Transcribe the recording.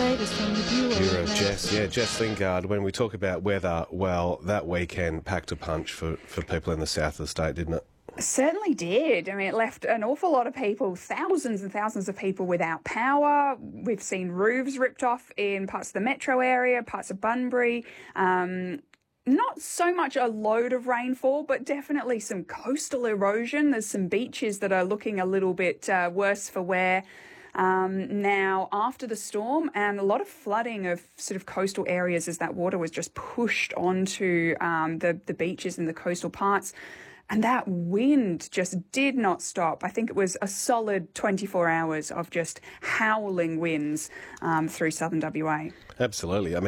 latest from the Bureau of Jess. Yeah, Jess Lingard. When we talk about weather, well, that weekend packed a punch for people in the south of the state, didn't it? Certainly did. I mean, it left an awful lot of people, thousands and thousands of people without power. We've seen roofs ripped off in parts of the metro area, parts of Bunbury. Not so much a load of rainfall, but definitely some coastal erosion. There's some beaches that are looking a little bit worse for wear now after the storm, and a lot of flooding of sort of coastal areas as that water was just pushed onto the beaches and the coastal parts. And that wind just did not stop. I think it was a solid 24 hours of just howling winds through southern WA. Absolutely. I mean,